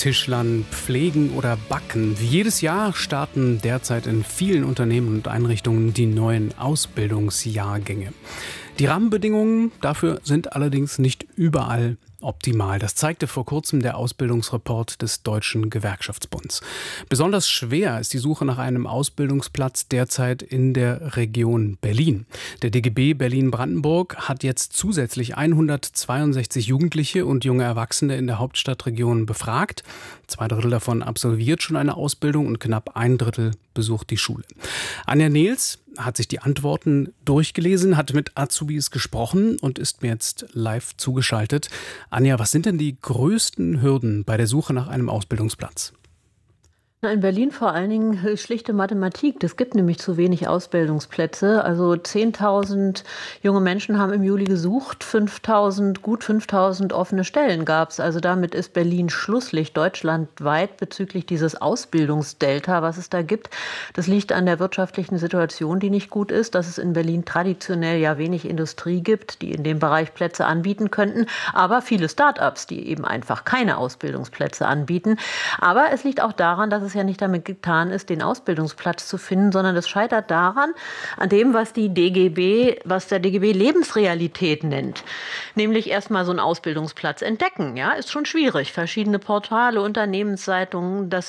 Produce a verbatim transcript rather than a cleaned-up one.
Tischlern, Pflegen oder Backen. Wie jedes Jahr starten derzeit in vielen Unternehmen und Einrichtungen die neuen Ausbildungsjahrgänge. Die Rahmenbedingungen dafür sind allerdings nicht überall optimal. Das zeigte vor kurzem der Ausbildungsreport des Deutschen Gewerkschaftsbunds. Besonders schwer ist die Suche nach einem Ausbildungsplatz derzeit in der Region Berlin. Der D G B Berlin-Brandenburg hat jetzt zusätzlich hundertzweiundsechzig Jugendliche und junge Erwachsene in der Hauptstadtregion befragt. Zwei Drittel davon absolviert schon eine Ausbildung und knapp ein Drittel besucht die Schule. Anja Nehls hat sich die Antworten durchgelesen, hat mit Azubis gesprochen und ist mir jetzt live zugeschaltet. Anja, was sind denn die größten Hürden bei der Suche nach einem Ausbildungsplatz? In Berlin vor allen Dingen schlichte Mathematik. Es gibt nämlich zu wenig Ausbildungsplätze. Also zehntausend junge Menschen haben im Juli gesucht, fünftausend, gut fünftausend offene Stellen gab es. Also damit ist Berlin Schlusslicht deutschlandweit bezüglich dieses Ausbildungsdelta, was es da gibt. Das liegt an der wirtschaftlichen Situation, die nicht gut ist, dass es in Berlin traditionell ja wenig Industrie gibt, die in dem Bereich Plätze anbieten könnten, aber viele Start-ups, die eben einfach keine Ausbildungsplätze anbieten. Aber es liegt auch daran, dass es ja nicht damit getan ist, den Ausbildungsplatz zu finden, sondern es scheitert daran, an dem, was die D G B, was der D G B Lebensrealität nennt. Nämlich erstmal so einen Ausbildungsplatz entdecken. Ja, ist schon schwierig. Verschiedene Portale, Unternehmenszeitungen, das